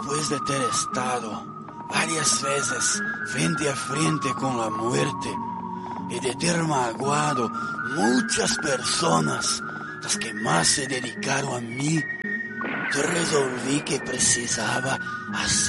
Después de ter estado varias veces frente a frente con la muerte y de ter magoado muchas personas, las que más se dedicaron a mí, yo resolví que precisaba hacer